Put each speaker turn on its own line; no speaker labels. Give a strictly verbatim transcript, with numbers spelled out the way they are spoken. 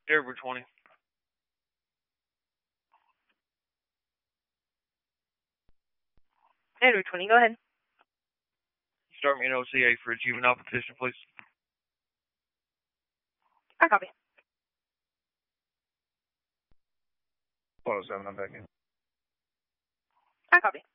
Airborne twenty.
Andrew twenty, go ahead.
Start me an O C A for a juvenile petition, please.
I copy.
one oh seven, I'm back in.
I copy.